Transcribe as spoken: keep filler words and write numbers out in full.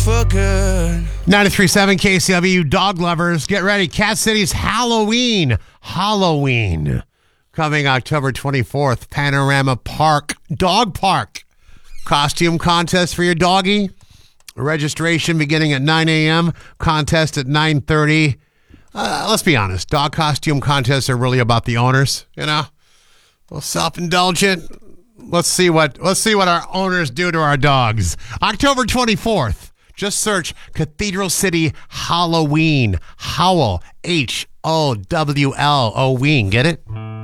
For good. ninety-three point seven K C W, dog lovers, get ready. Cat City's Halloween. Halloween. Coming October twenty-fourth, Panorama Park, Dog Park. Costume contest for your doggy. Registration beginning at nine a.m., contest at nine thirty. Uh, let's be honest, dog costume contests are really about the owners, you know? A little self-indulgent. Let's see what let's see what our owners do to our dogs. October twenty-fourth. Just search Cathedral City Halloween. Howl. H O W L. O-ween. Get it?